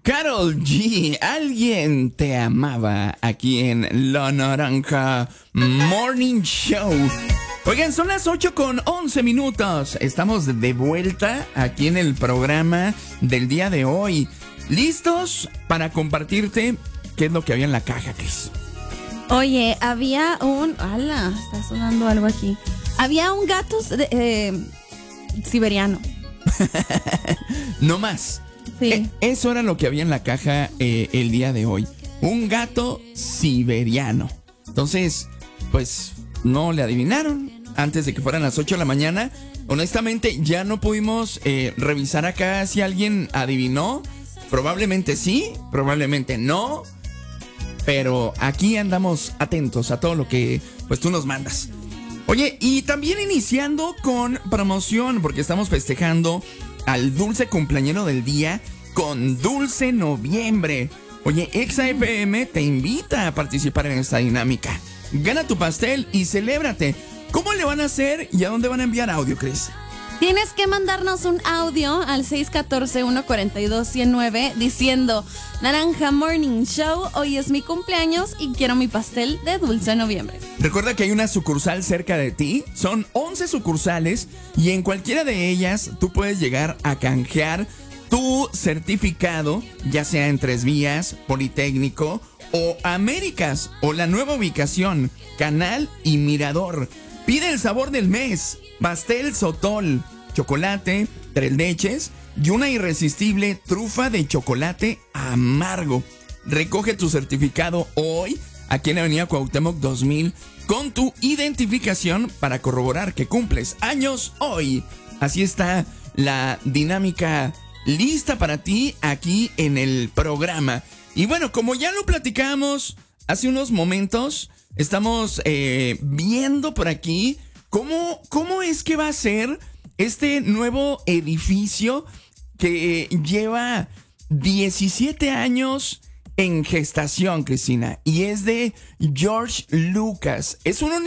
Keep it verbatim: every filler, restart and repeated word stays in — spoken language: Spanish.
Karol G, alguien te amaba aquí en La Naranja Morning Show. Oigan, son las ocho con once minutos. Estamos de vuelta aquí en el programa del día de hoy. ¿Listos para compartirte qué es lo que había en la caja, Cris? Oye, había un... ¡Hala! Está sonando algo aquí. Había un gato eh, siberiano. No más. Sí. Eh, eso era lo que había en la caja eh, el día de hoy. Un gato siberiano. Entonces, pues, no le adivinaron antes de que fueran las ocho de la mañana. Honestamente, ya no pudimos eh, revisar acá si alguien adivinó. Probablemente sí, probablemente no. Pero aquí andamos atentos a todo lo que pues tú nos mandas. Oye, y también iniciando con promoción, porque estamos festejando al dulce cumpleañero del día con Dulce Noviembre. Oye, Exa F M te invita a participar en esta dinámica. Gana tu pastel y celébrate. ¿Cómo le van a hacer y a dónde van a enviar audio, Cris? Tienes que mandarnos un audio al seis uno cuatro, uno cuatro dos, uno cero nueve diciendo: Naranja Morning Show, hoy es mi cumpleaños y quiero mi pastel de Dulce Noviembre. Recuerda que hay una sucursal cerca de ti. Son once sucursales y en cualquiera de ellas tú puedes llegar a canjear tu certificado, ya sea en Tres Vías, Politécnico o Américas, o la nueva ubicación, Canal y Mirador. Pide el sabor del mes: pastel sotol, chocolate, tres leches y una irresistible trufa de chocolate amargo. Recoge tu certificado hoy aquí en la avenida Cuauhtémoc dos mil con tu identificación para corroborar que cumples años hoy. Así está la dinámica lista para ti aquí en el programa. Y bueno, como ya lo platicamos hace unos momentos, estamos eh, viendo por aquí cómo, cómo es que va a ser este nuevo edificio que lleva diecisiete años en gestación, Cristina, y es de George Lucas. Es un